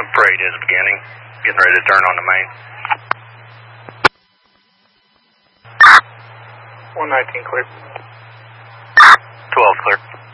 parade is beginning. Getting ready to turn on the main. 119 clear. 12 clear.